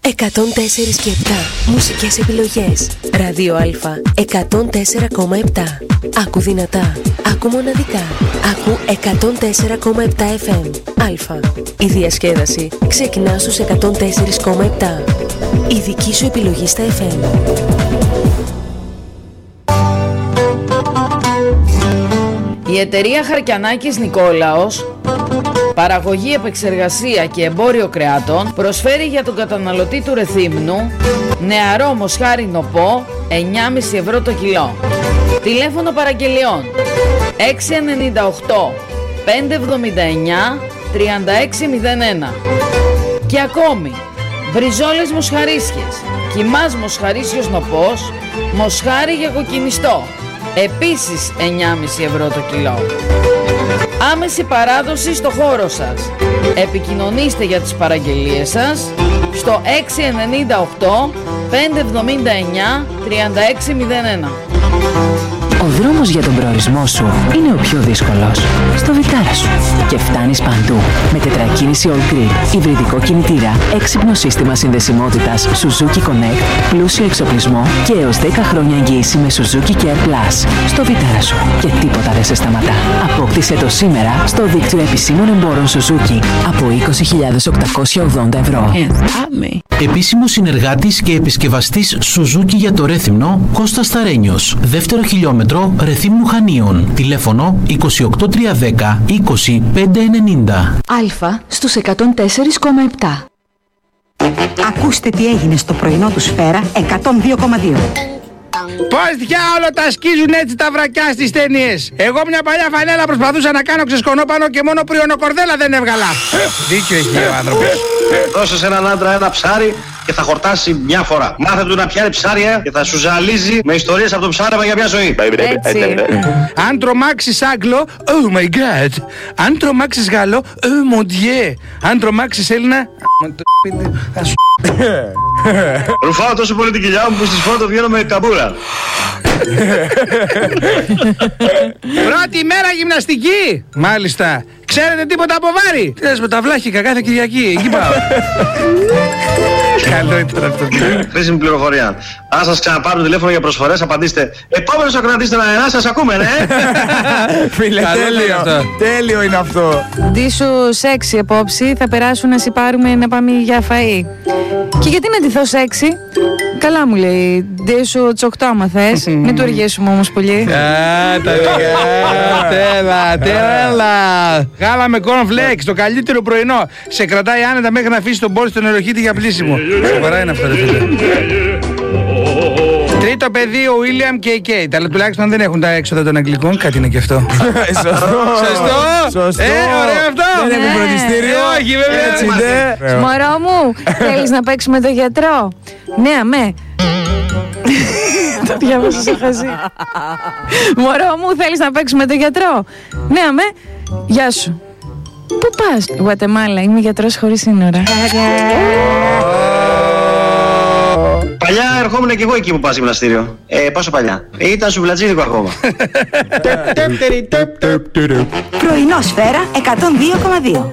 104 και 7. Μουσικές επιλογές. Ράδιο Α 104,7. Άκου δυνατά. Άκου μοναδικά. Άκου 104,7 FM. Α. Η διασκέδαση ξεκινά στους 104,7. Η δική σου επιλογή στα FM. Η εταιρεία Χαρκιανάκης Νικόλαος, παραγωγή, επεξεργασία και εμπόριο κρεάτων, προσφέρει για τον καταναλωτή του Ρεθύμνου νεαρό μοσχάρι νοπό 9,5 ευρώ το κιλό. Τηλέφωνο παραγγελιών 698 579 3601. Και ακόμη μπριζόλες μοσχαρίσιες, κιμάς μοσχαρίσιος νοπός, μοσχάρι για κοκκινιστό, επίσης 9,5 ευρώ το κιλό. Άμεση παράδοση στο χώρο σας. Επικοινωνήστε για τις παραγγελίες σας στο 698 579 3601. Ο δρόμος για τον προορισμό σου είναι ο πιο δύσκολος. Στο Βιτάρα σου. Και φτάνεις παντού. Με τετρακίνηση all-green, υβριδικό κινητήρα, έξυπνο σύστημα συνδεσιμότητας Suzuki Connect, πλούσιο εξοπλισμό και έως 10 χρόνια εγγύηση με Suzuki Care Plus. Στο Βιτάρα σου. Και τίποτα δεν σε σταματά. Απόκτησε το σήμερα στο δίκτυο επισήμων εμπόρων Suzuki από 20.880 ευρώ. Επίσημος συνεργάτης και επισκευαστής Suzuki για το Ρέθυμνο, Κώστας Σταρένιος. Δεύτερο χιλιόμετρο Ρεθύμνου Χανίων. Τηλέφωνο 28310 20590. Α στους 104,7. Ακούστε τι έγινε στο πρωινό του Σφαίρα 102,2. Πώς διάολο τα σκίζουν έτσι τα βρακιά στις ταινίες. Εγώ μια παλιά φανέλα προσπαθούσα να κάνω ξεσκονόπανο και μόνο πριονοκορδέλα δεν έβγαλα. Δίκιο έχει ο άνθρωπος. Δώσε σε έναν άντρα ένα ψάρι και θα χορτάσει μια φορά. Μάθε του να πιάνει ψάρια και θα σου ζαλίζει με ιστορίες από το ψάρεμα για μια ζωή. Έτσι. Αν τρομάξεις Άγγλο, oh my god. Αν τρομάξεις Γάλλο, oh mon dieu. Αν τρομάξεις Έλληνα, θα σου... Ρουφάω τόσο πολύ την κοιλιά μου που στις φώτο βγαίνω με καμπούρα. Πρώτη μέρα γυμναστική. Μάλιστα. Ξέρετε τίποτα από βάρη? Τι λες με τα βλάχικα κάθε Κυριακή. Εκεί πάω. Καλό ήταν αυτό. Χρήσιμη πληροφορία. Αν σας ξαναπάρουν τηλέφωνο για προσφορές, απαντήστε επόμενος ακροατής στον αέρα, σας ακούμε, ναι. Φίλε, τέλειο είναι αυτό. Ντύσου σεξι απόψη, θα περάσουν να πάρουμε να πάμε για φαΐ. Και γιατί να ντυθώ σεξι? Καλά μου λέει, ντύσου τσοκτό άμα θες. Μην του αργήσουμε όμως πολύ. Τέλα. Γάλα με κόρνφλέξ, το καλύτερο πρωινό. Σε κρατάει άνετα μέχρι να αφήσει τον μπόλ στον νεροχύτη για πλήσιμο. Σοβαρά είναι αυτό, ρε φίλε. Τρίτο παιδί, ο William και η Kate. Αλλά τουλάχιστον δεν έχουν τα έξοδα των Αγγλικών. Κάτι είναι και αυτό. Σωστό. Ωραίο αυτό. Δεν έχουν φροντιστήριο. Όχι, βέβαια. Μωρό μου, θέλεις να παίξουμε το γιατρό? Ναι, αμέ. Το διάβασα σε χαζί. Μωρό μου, θέλεις να παίξουμε το γιατρό? Ναι, αμέ. Γεια σου. Πού πας? Γουατεμάλα, είμαι γιατρός χωρίς σύνορα. Παλιά ερχόμουν και εγώ εκεί που πας γυμναστήριο. Πόσο παλιά? Ήταν σουβλατζίδικο ακόμα. Πρωινό Σφαίρα 102,2.